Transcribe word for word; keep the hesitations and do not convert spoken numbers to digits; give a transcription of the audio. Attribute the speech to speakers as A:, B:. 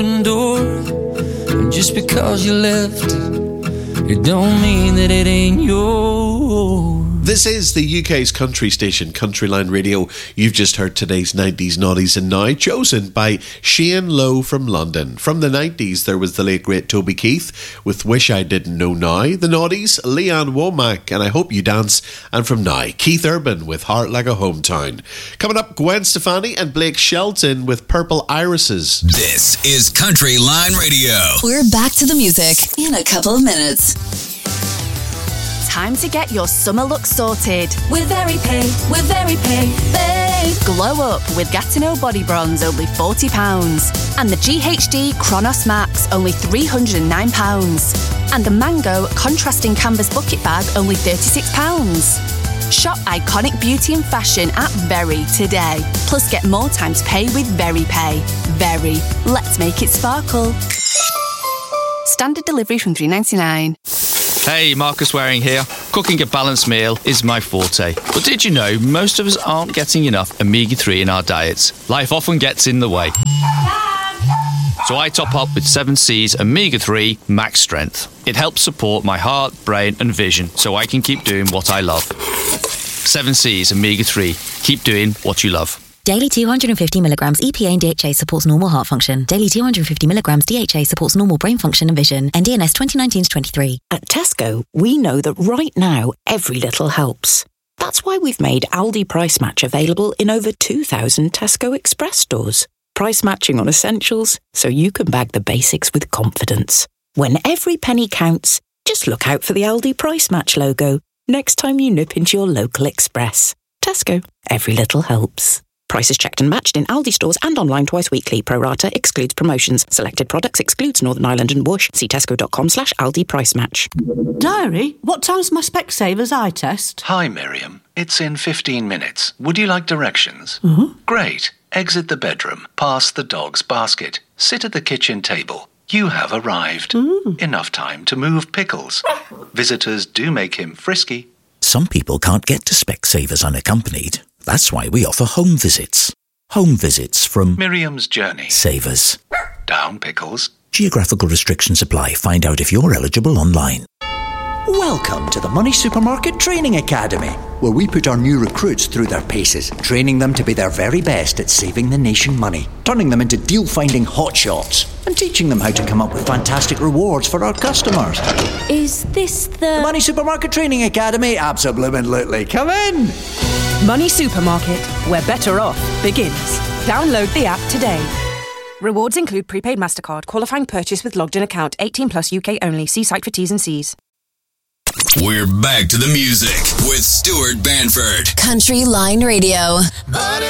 A: door. And just because you left it, it don't mean that it ain't yours.
B: This is the U K's country station, Countryline Radio. You've just heard today's nineties Naughties and Now, chosen by Shane Lowe from London. From the nineties, there was the late great Toby Keith with Wish I Didn't Know Now. The Naughties, Leanne Womack and I Hope You Dance. And from now, Keith Urban with Heart Like a Hometown. Coming up, Gwen Stefani and Blake Shelton with Purple Irises.
C: This is Countryline Radio.
D: We're back to the music in a couple of minutes.
E: Time to get your summer look sorted.
D: With VeryPay, with VeryPay, babe.
E: Glow up with Gatineau Body Bronze, only forty pounds. And the G H D Chronos Max, only three hundred nine pounds. And the Mango Contrasting Canvas Bucket Bag, only thirty-six pounds. Shop iconic beauty and fashion at Very today. Plus get more time to pay with VeryPay. Very. Let's make it sparkle. Standard delivery from three ninety-nine.
F: Hey, Marcus Waring here. Cooking a balanced meal is my forte. But did you know most of us aren't getting enough omega three in our diets? Life often gets in the way. So I top up with seven C's omega three Max Strength. It helps support my heart, brain and vision so I can keep doing what I love. seven C's omega three. Keep doing what you love.
G: Daily two hundred fifty milligrams E P A and D H A supports normal heart function. Daily two hundred fifty milligrams D H A supports normal brain function and vision. N D N S twenty nineteen to twenty-three.
H: At Tesco, we know that right now, every little helps. That's why we've made Aldi Price Match available in over two thousand Tesco Express stores. Price matching on essentials, so you can bag the basics with confidence. When every penny counts, just look out for the Aldi Price Match logo next time you nip into your local Express. Tesco, every little helps. Prices checked and matched in Aldi stores and online twice weekly. Pro rata excludes promotions. Selected products excludes Northern Ireland and Bush. See tesco.com slash Aldi price match.
I: Diary, what time's my Specsavers eye test?
J: Hi, Miriam. It's in fifteen minutes. Would you like directions?
I: Mm-hmm.
J: Great. Exit the bedroom. Past the dog's basket. Sit at the kitchen table. You have arrived.
I: Mm.
J: Enough time to move pickles. Visitors do make him frisky.
K: Some people can't get to Specsavers unaccompanied. That's why we offer home visits. Home visits from
J: Miriam's Journey.
K: Savers.
J: Down pickles.
K: Geographical restrictions apply. Find out if you're eligible online.
L: Welcome to the Money Supermarket Training Academy, where we put our new recruits through their paces, training them to be their very best at saving the nation money, turning them into deal-finding hotshots, and teaching them how to come up with fantastic rewards for our customers.
M: Is this the...
L: The Money Supermarket Training Academy? Absolutely. Come in!
N: Money Supermarket, where better off begins. Download the app today. Rewards include prepaid MasterCard, qualifying purchase with logged in account, eighteen plus U K only. See site for T's and C's.
C: We're back to the music with Stuart Banford.
D: Countryline Radio.
A: But